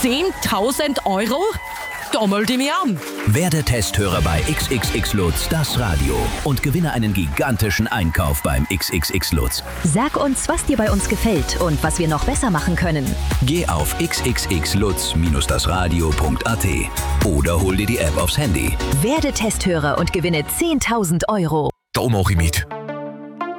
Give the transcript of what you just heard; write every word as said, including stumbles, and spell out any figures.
zehntausend Euro? Da melde ich mich an. Werde Testhörer bei X X X Lutz, das Radio, und gewinne einen gigantischen Einkauf beim X X X Lutz. Sag uns, was dir bei uns gefällt und was wir noch besser machen können. Geh auf x x x lutz das radio punkt a t oder hol dir die App aufs Handy. Werde Testhörer und gewinne zehntausend Euro. Da mache ich mit.